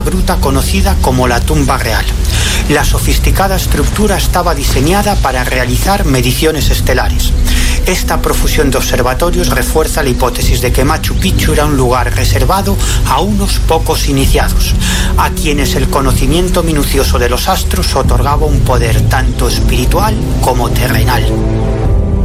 gruta conocida como la Tumba Real. La sofisticada estructura estaba diseñada para realizar mediciones estelares. Esta profusión de observatorios refuerza la hipótesis de que Machu Picchu era un lugar reservado a unos pocos iniciados, a quienes el conocimiento minucioso de los astros otorgaba un poder tanto espiritual como terrenal.